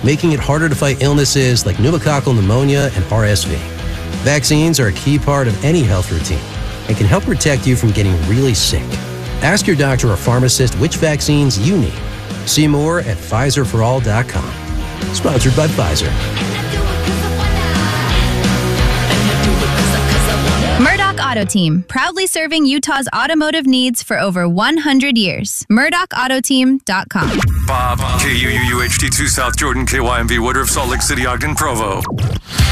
making it harder to fight illnesses like pneumococcal pneumonia and RSV. Vaccines are a key part of any health routine and can help protect you from getting really sick. Ask your doctor or pharmacist which vaccines you need. See more at PfizerForAll.com. Sponsored by Pfizer. Murdoch Auto Team, proudly serving Utah's automotive needs for over 100 years. MurdochAutoteam.com. Bob, KUUUHD2 South Jordan, KYMV Woodruff, Salt Lake City, Ogden, Provo.